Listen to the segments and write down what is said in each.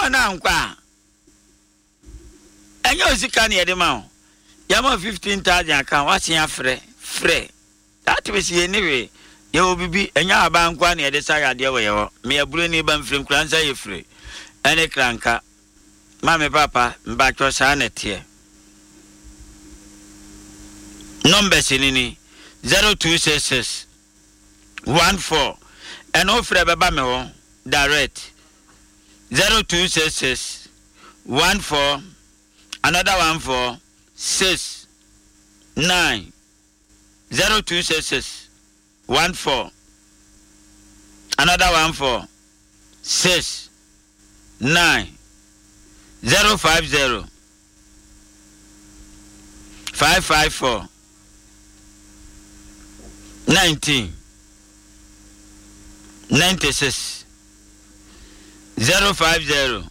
na nkwa enye osika na yede ma o yama 15,000 aka wase ya frɛ that was ye anyway ye obibi enya aba nkwa na yede sa yade we ye me aburo ni ba mfrem kura nsa ye frɛ ene kranka mame papa mba cho sa na tie number sinini 0266 14 and offer baba me ho direct 0266 14 another 14 6 9 0266 14 another 14 6 9 050 554 19 96 050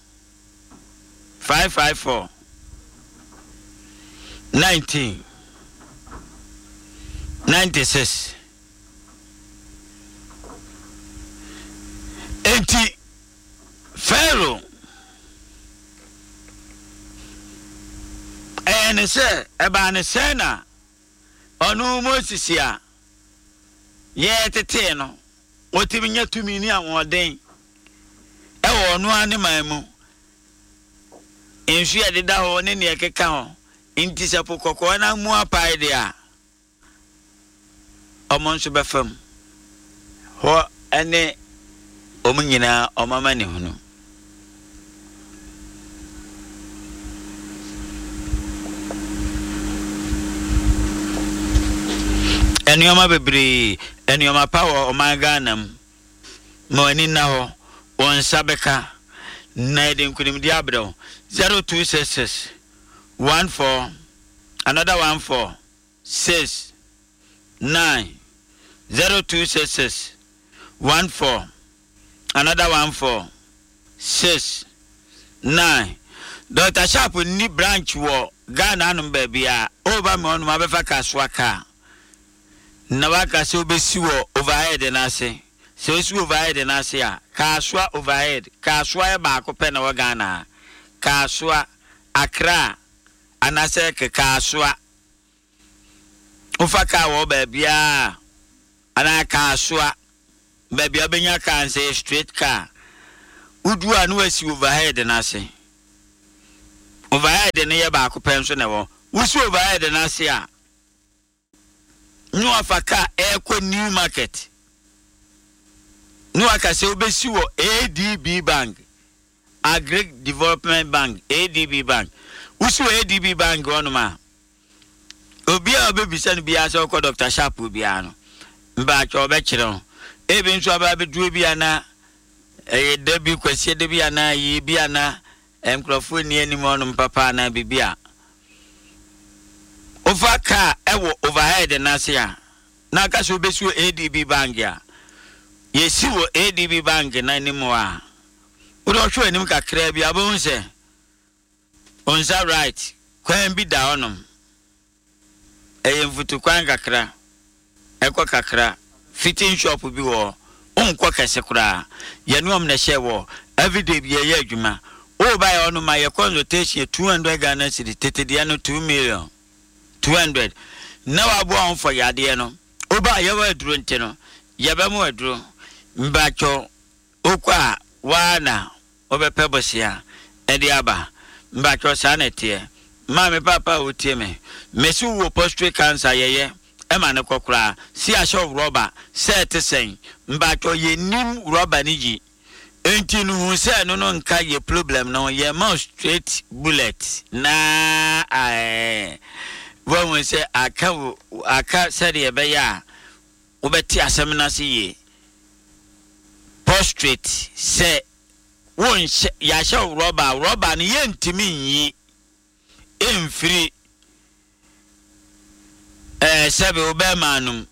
554 19 96 80 Pharaoh and say eba say na onu Moses ya ye tete no otimi nya tumi ni anwoden e wo no ane mamu ensu ya deda ho ne ne ekeka ho inti sepo kokko na mu apai dia omonso befam ho ene omunyina omama ne hunu enioma bebre enioma power omaganam mo ani na ho on sabeka na edin kunim diabro 0266 14 another 14 6 9 0266 14 another 14 6 9 Dr. Sharp ni branch wo Ghana anum bebia over me on mabefa kaswaka na waka se obesi wo overhead na ase se osi overhead na ase a kaswa overhead kaswa e ba ko pe na wo Ghana kaswa Accra anase ke kaswa ufaka wo bebia ana kaswa bebia benya kan say straight car udu anu asi overhead na ase overhead ne ye ba ko pe nso na wo wusi overhead na ase a no afaka eko new market no akase obesi wo ADB Bank Agri Development Bank ADB Bank usu ADB Bank onuma obia obebisa no bia so ko Dr. Sharp bia no mba cho be kire ebi nso aba be duo bia na debi kwese de bia na yi bia na enkrofo ni anim onum papa na bibia ofaka ewo overhead na se a na ka so besu ADB Bank ya yesi wo ADB Bank na nimu a wo do hwe anim kakra bia bo nse onza right kwan bi da onum mfutu kwan kakra ekwa kakra fitting shop bi wo onkwa kase kura ye nuom na hye wo everyday bi ye adwuma o buy onum ma ye consultation 200 Ghana cedi tetede no 2 million 200 na wabo on for yade no oba ye wa aduro nte no ye ba mu aduro mbacho okwa wana obepebosia edi aba mbacho sanete mame papa otie me mesu wo prostate cancer yeye ema ne kokura si a show rubber set sen mbacho ye nim rubber ni ji enti nu hu se no no nka ye problem no ye ma straight bullet na when say aka said ye be ya obeti asem na se ye prostrate say won ya show rubber ni ye ntimi yi emfiri sebe obemanum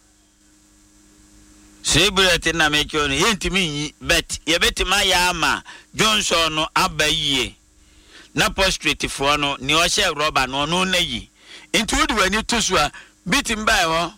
se bullet na me kyo no ye ntimi yi bet ye betima ya ama Johnson no abaye na prostrate fo no ni o she rubber no no na yi into would when you to swa beating by ho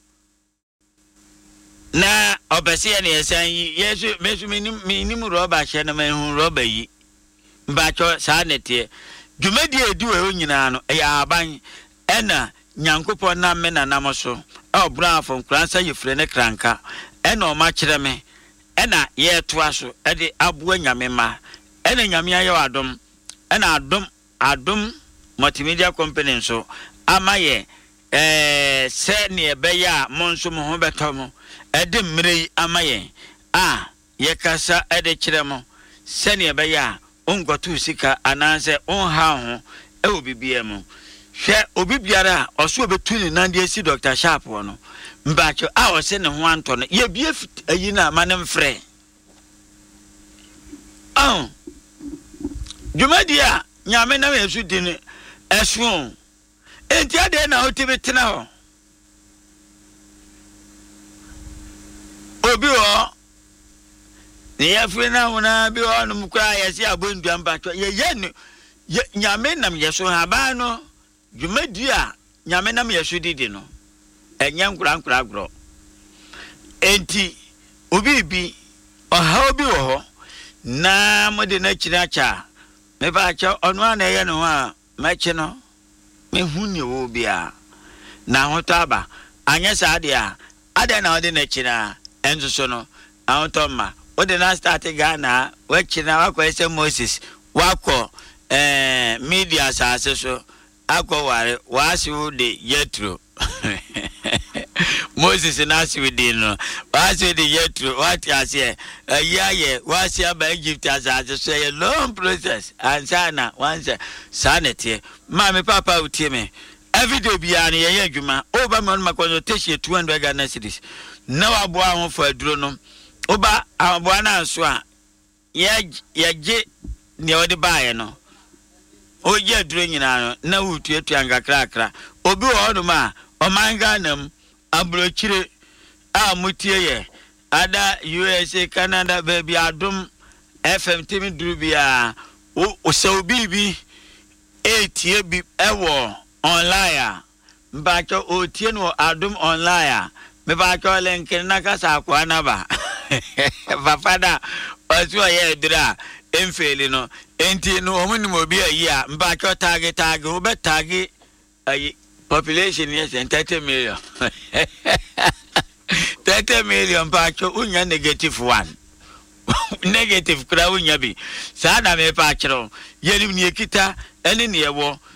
na obese na yesan yesu mesu minim rubber she na me hu rubber yi mbacho saa nete dwumadi edi we onyina no ya aban ena nyankopon na me na namoso obra afon kransa yefre ne kranka ena o ma kire me ena ye toa so ede aboa nyame ma ena nyame aye wadom ena adom multimedia company so amaye se ne ebeya monso mo ho betomo ede mrei amaye ye kasa ede kire mo se ne ebeya ongotu sika ananse onha ho e obibia mu hwe obibiara oso obetu ni nan de si Dr. Sharp no mbacho o se ne ho anto no ye bie ayi na mane mfre Jumadia nyame na yesu din esu enti ade na otibetena ho obi o ye fre na wona bi o no mkwa yesi abondua mbacho ye nyame nam yesu haba no Jumadia nyame nam yesu didi no enya nkura gro enti obi bi oha obi wo ho na mode na kiracha me ba cha onu ana ye no a machi no me huni wo bia na hotaba anya sa de a ade na ode na kira enzo so no ahotoma ode na start Ghana wa kira wa kwa ese Moses wako media sa so akọ ware wasi de Yetro Moses na si within no wasi de Yetro what ase ye wasi aba Egypt as a long process and sana once sanity mama papa utie me every day bia na ye adwuma oba me on consultation 200 Ghana cedis na waboa ho fa aduro no oba aboa na so a ye je ne odi baaye no oje aduro nyina no na wutuatu angakrakra obi wo no ma o manga nam abrochire a mutie ye ada USA Canada baby adum FM timi duru bia o so bibi etie bi ewo online mbacho o tie no adum online me ba cho link na kasa kwa na ba bafada oso ye dura emfeli no enti no omuni mo bi ayi a mbacho tag o be tag ayi population yes 30 million 30 million pacho unya -1 negative kura unya bi sa na me pa kiro yenim ni ekita ene ne ewo